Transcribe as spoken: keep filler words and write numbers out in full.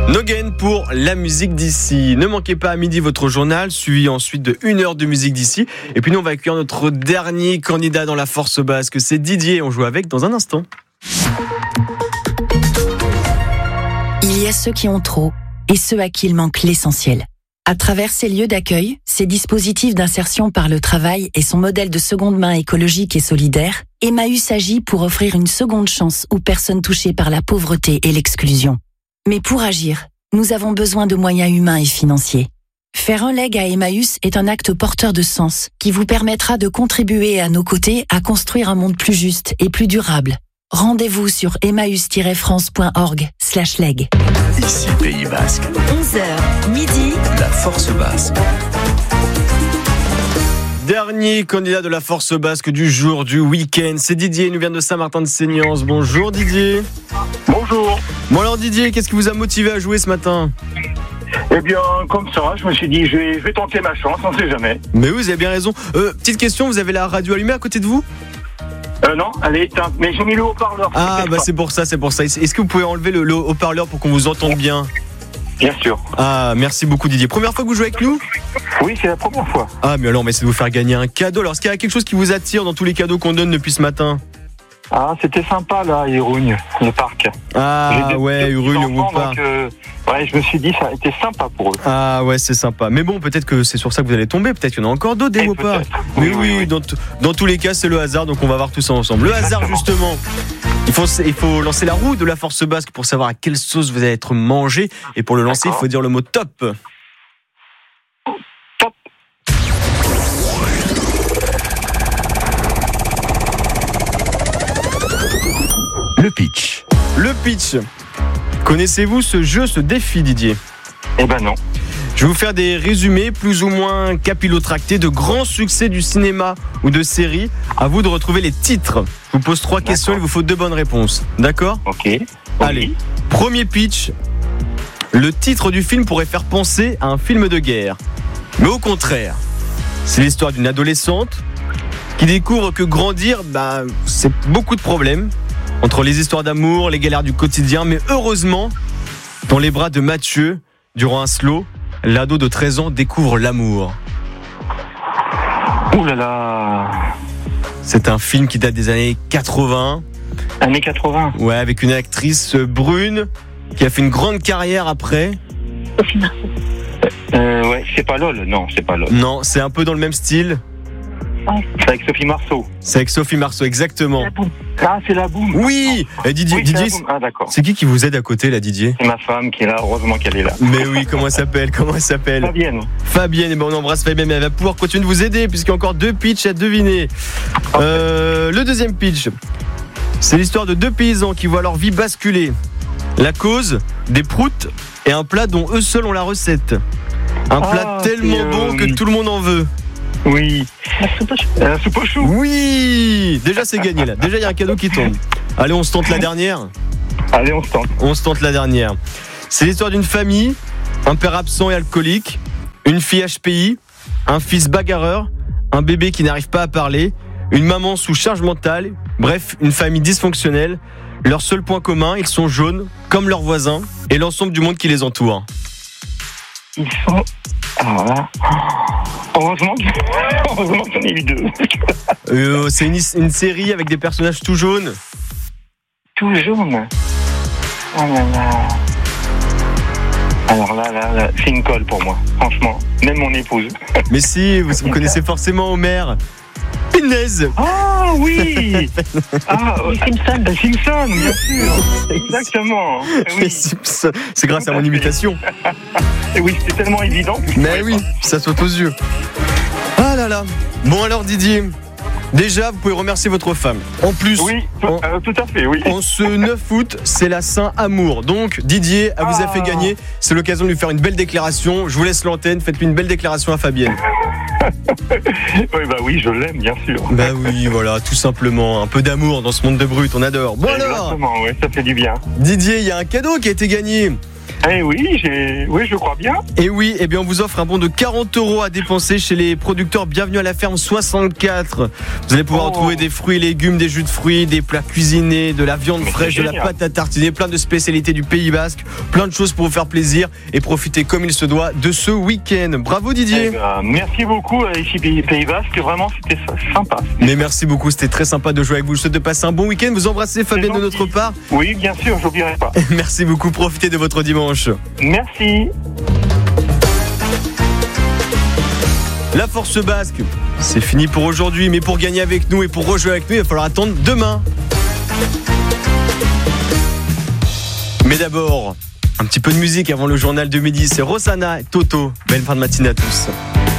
No Gain pour la musique d'ici. Ne manquez pas à midi votre journal, suivi ensuite de une heure de musique d'ici. Et puis nous, on va accueillir notre dernier candidat dans la force basque, c'est Didier. On joue avec dans un instant. Il y a ceux qui ont trop et ceux à qui il manque l'essentiel. À travers ces lieux d'accueil, ces dispositifs d'insertion par le travail et son modèle de seconde main écologique et solidaire, Emmaüs agit pour offrir une seconde chance aux personnes touchées par la pauvreté et l'exclusion. Mais pour agir, nous avons besoin de moyens humains et financiers. Faire un leg à Emmaüs est un acte porteur de sens qui vous permettra de contribuer à nos côtés à construire un monde plus juste et plus durable. Rendez-vous sur emmaüs-france.org slash leg. Ici Pays Basque. onze heures, midi. La force basque. Dernier candidat de la force basque du jour, du week-end, c'est Didier, il nous vient de Saint-Martin-de-Seignance. Bonjour Didier. Bonjour. Bon alors Didier, qu'est-ce qui vous a motivé à jouer ce matin ? Eh bien, comme ça, je me suis dit, je vais, je vais tenter ma chance, on ne sait jamais. Mais oui, vous avez bien raison. Euh, petite question, vous avez la radio allumée à côté de vous ? Euh, non, elle est éteinte, mais j'ai mis le haut-parleur. Ah bah c'est pour ça, c'est pour ça. Est-ce que vous pouvez enlever le, le haut-parleur pour qu'on vous entende bien ? Bien sûr. Ah, merci beaucoup Didier. Première fois que vous jouez avec nous ? Oui, c'est la première fois. Ah, mais alors on va essayer de vous faire gagner un cadeau. Alors, est-ce qu'il y a quelque chose qui vous attire dans tous les cadeaux qu'on donne depuis ce matin ? Ah, c'était sympa là, Irugne, le parc. Ah J'ai ouais, deux Urugne, enfants, ou pas. donc, euh, ouais, je me suis dit, ça a été sympa pour eux. Ah ouais, c'est sympa. Mais bon, peut-être que c'est sur ça que vous allez tomber. Peut-être qu'il y en a encore d'autres des Et Whoppers. peut-être. Mais Oui, oui, oui, oui. Dans, t- dans tous les cas, c'est le hasard, donc on va voir tout ça ensemble. Le hasard, Exactement. justement. Il faut, il faut lancer la roue de la force basque pour savoir à quelle sauce vous allez être mangé. Et pour le lancer, D'accord. il faut dire le mot top. Top. Le pitch. Le pitch. Connaissez-vous ce jeu, ce défi, Didier ? Eh ben non. Je vais vous faire des résumés plus ou moins capillotractés de grands succès du cinéma ou de séries. À vous de retrouver les titres. Je vous pose trois D'accord. questions, il vous faut deux bonnes réponses. D'accord ? Ok. Allez, Oui. premier pitch. Le titre du film pourrait faire penser à un film de guerre. Mais au contraire, c'est l'histoire d'une adolescente qui découvre que grandir, bah, c'est beaucoup de problèmes. Entre les histoires d'amour, les galères du quotidien. Mais heureusement, dans les bras de Mathieu, durant un slow, l'ado de treize ans découvre l'amour. Ouh là là. C'est un film qui date des années quatre-vingts. Années quatre-vingts. Ouais, avec une actrice brune qui a fait une grande carrière après. Euh, ouais, c'est pas LOL. Non, c'est pas LOL. Non, c'est un peu dans le même style. C'est avec Sophie Marceau. C'est avec Sophie Marceau, exactement. Ah, c'est la boum. Oui, et Didier, Oui, c'est Didier, la boum. Ah, d'accord. c'est qui qui vous aide à côté là, Didier ? C'est ma femme qui est là. Heureusement qu'elle est là. Mais oui, comment elle s'appelle ? Comment elle s'appelle ? Fabienne. Fabienne. Et ben on embrasse Fabienne, mais elle va pouvoir continuer de vous aider puisqu'il y a encore deux pitchs à deviner. Euh, le deuxième pitch, c'est l'histoire de deux paysans qui voient leur vie basculer. La cause, des proutes et un plat dont eux seuls ont la recette. Un Ah, plat tellement c'est, euh, bon que tout le monde en veut. Oui. La soupe au chou. La soupe au chou. Oui, déjà c'est gagné là. Déjà il y a un cadeau qui tombe. Allez, on se tente la dernière. Allez, on se tente. On se tente la dernière. C'est l'histoire d'une famille, un père absent et alcoolique, une fille H P I, un fils bagarreur, un bébé qui n'arrive pas à parler, une maman sous charge mentale, bref, une famille dysfonctionnelle. Leur seul point commun, ils sont jaunes, comme leurs voisins, et l'ensemble du monde qui les entoure. Ils sont. Alors là. Heureusement que heureusement que j'en ai eu deux. Euh, c'est une, une série avec des personnages tout jaunes. Tout jaune. Oh là là. Alors là, là, là, c'est une colle pour moi, franchement. Même mon épouse. Mais si, vous, vous connaissez forcément Homer. Punaise. Ah oui. Ah, les Simpsons. Les Simpsons, bien sûr. Exactement. Les Oui, Simpsons. C'est grâce à mon imitation. oui, c'était tellement évident. que je Mais pouvais oui, pas. ça saute aux yeux. Ah là là. Bon alors Didier, déjà vous pouvez remercier votre femme. En plus, Oui, tout, en, euh, tout à fait, oui. en ce neuf août, c'est la Saint-Amour. Donc Didier, elle vous a Ah. fait gagner. C'est l'occasion de lui faire une belle déclaration. Je vous laisse l'antenne, faites-lui une belle déclaration à Fabienne. Oui, bah oui, je l'aime, bien sûr. Bah oui, voilà, tout simplement. Un peu d'amour dans ce monde de brut, on adore. Bon alors, Exactement, oui, ça fait du bien. Didier, il y a un cadeau qui a été gagné. Eh oui, j'ai... oui, je crois bien. Et oui, eh bien on vous offre un bon de quarante euros à dépenser chez les producteurs Bienvenue à la ferme soixante-quatre. Vous allez pouvoir Oh. retrouver des fruits et légumes, des jus de fruits, des plats cuisinés, de la viande Mais fraîche, c'est de la génial. pâte à tartiner, plein de spécialités du Pays Basque, plein de choses pour vous faire plaisir et profiter comme il se doit de ce week-end. Bravo Eh Didier. ben, merci beaucoup euh, ici Pays, Pays Basque, vraiment c'était sympa. Mais merci beaucoup, c'était très sympa de jouer avec vous. Je vous souhaite de passer un bon week-end. Vous embrassez Fabienne de gentil. notre part. Oui, bien sûr, j'oublierai pas. Merci beaucoup, profitez de votre dimanche. Merci. La Force Basque, c'est fini pour aujourd'hui, mais pour gagner avec nous et pour rejouer avec nous, il va falloir attendre demain. Mais d'abord, un petit peu de musique avant le journal de midi, c'est Rosanna et Toto. Belle fin de matinée à tous.